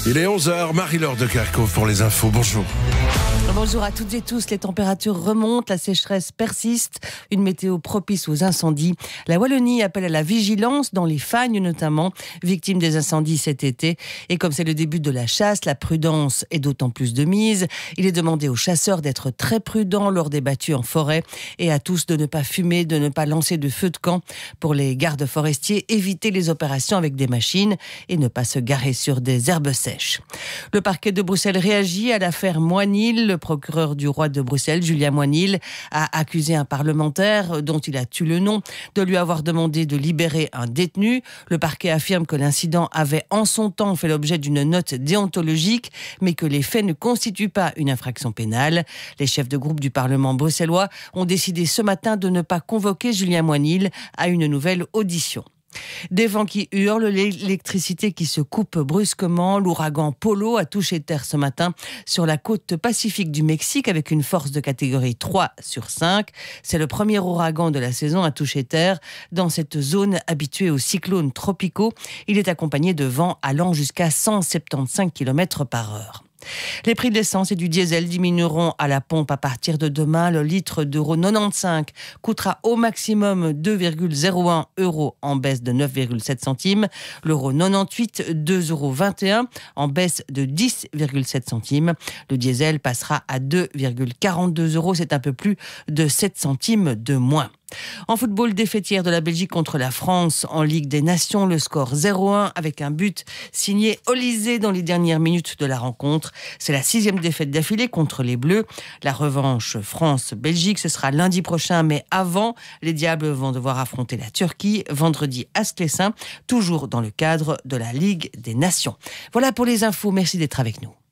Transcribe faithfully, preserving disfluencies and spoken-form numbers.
Il est onze heures, Marie-Laure de Kerkhove pour les infos. Bonjour. Bonjour à toutes et tous. Les températures remontent, la sécheresse persiste, une météo propice aux incendies. La Wallonie appelle à la vigilance dans les fagnes notamment, victimes des incendies cet été. Et comme c'est le début de la chasse, la prudence est d'autant plus de mise. Il est demandé aux chasseurs d'être très prudents lors des battues en forêt et à tous de ne pas fumer, de ne pas lancer de feu de camp. Pour les gardes forestiers, éviter les opérations avec des machines et ne pas se garer sur des herbes sèches. Le parquet de Bruxelles réagit à l'affaire Moinil. Le procureur du roi de Bruxelles, Julien Moinil, a accusé un parlementaire dont il a tué le nom de lui avoir demandé de libérer un détenu. Le parquet affirme que l'incident avait en son temps fait l'objet d'une note déontologique, mais que les faits ne constituent pas une infraction pénale. Les chefs de groupe du Parlement bruxellois ont décidé ce matin de ne pas convoquer Julien Moinil à une nouvelle audition. Des vents qui hurlent, l'électricité qui se coupe brusquement. L'ouragan Polo a touché terre ce matin sur la côte pacifique du Mexique avec une force de catégorie trois sur cinq. C'est le premier ouragan de la saison à toucher terre dans cette zone habituée aux cyclones tropicaux. Il est accompagné de vents allant jusqu'à cent soixante-quinze kilomètres par heure. Les prix de l'essence et du diesel diminueront à la pompe à partir de demain. Le litre d'euro quatre-vingt-quinze coûtera au maximum deux virgule zéro un euros en baisse de neuf virgule sept centimes. L'euro quatre-vingt-dix-huit, deux euros vingt et un en baisse de dix virgule sept centimes. Le diesel passera à deux virgule quarante-deux euros. C'est un peu plus de sept centimes de moins. En football, défaite hier de la Belgique contre la France en Ligue des Nations, le score zéro un avec un but signé Olysée dans les dernières minutes de la rencontre. C'est la sixième défaite d'affilée contre les Bleus. La revanche France-Belgique, ce sera lundi prochain, mais avant, les Diables vont devoir affronter la Turquie vendredi à Sclessin, toujours dans le cadre de la Ligue des Nations. Voilà pour les infos, merci d'être avec nous.